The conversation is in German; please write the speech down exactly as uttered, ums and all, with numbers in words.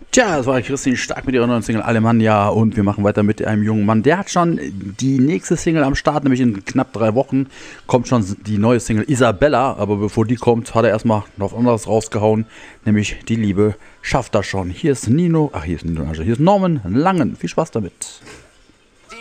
Tja, das war Christine Stark mit ihrer neuen Single Alemannia und wir machen weiter mit einem jungen Mann. Der hat schon die nächste Single am Start, nämlich in knapp drei Wochen kommt schon die neue Single Isabella, aber bevor die kommt, hat er erstmal noch was anderes rausgehauen, nämlich Die Liebe schafft das schon. Hier ist Nino, ach hier ist Nino, also hier ist Norman Langen. Viel Spaß damit.